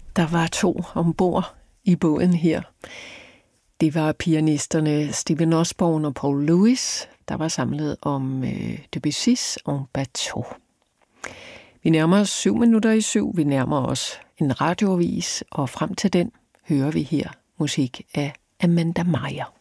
Der var 2 ombord i båden her. Det var pianisterne Stephen Osborne og Paul Lewis, der var samlet om Debussys En Bateau. Vi nærmer os 7:07. Vi nærmer os en radioavis, og frem til den hører vi her musik af Amanda Meyer.